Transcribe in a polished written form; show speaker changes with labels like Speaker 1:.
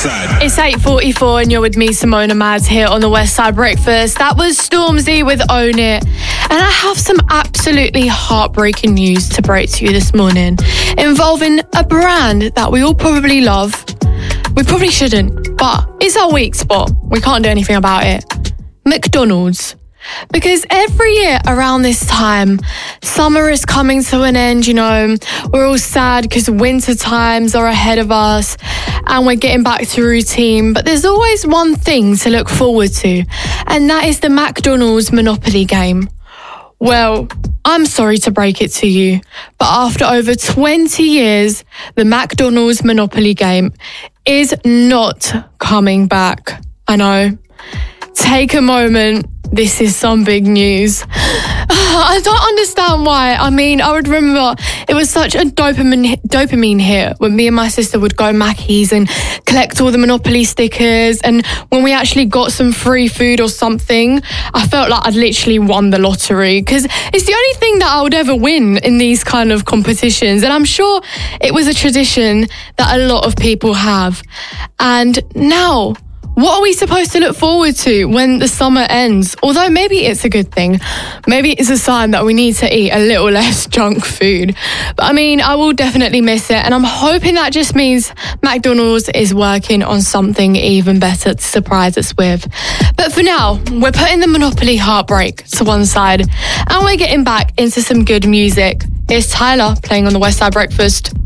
Speaker 1: Side.
Speaker 2: It's 8:44 and you're with me, Simona Mads, here on the West Side Breakfast. That was Stormzy with Own It. And I have some absolutely heartbreaking news to break to you this morning involving a brand that we all probably love. We probably shouldn't, but it's our weak spot. We can't do anything about it. McDonald's. Because every year around this time, summer is coming to an end, you know, we're all sad because winter times are ahead of us and we're getting back to routine. But there's always one thing to look forward to, and that is the McDonald's Monopoly game. Well, I'm sorry to break it to you, but after over 20 years, the McDonald's Monopoly game is not coming back. I know. Take a moment. This is some big news. I don't understand why. I mean, I would remember it was such a dopamine hit when me and my sister would go Mackey's and collect all the Monopoly stickers. And when we actually got some free food or something, I felt like I'd literally won the lottery, because it's the only thing that I would ever win in these kind of competitions. And I'm sure it was a tradition that a lot of people have. And now, what are we supposed to look forward to when the summer ends? Although maybe it's a good thing. Maybe it's a sign that we need to eat a little less junk food. But I mean, I will definitely miss it. And I'm hoping that just means McDonald's is working on something even better to surprise us with. But for now, we're putting the Monopoly heartbreak to one side and we're getting back into some good music. It's Tyler playing on the West Side Breakfast.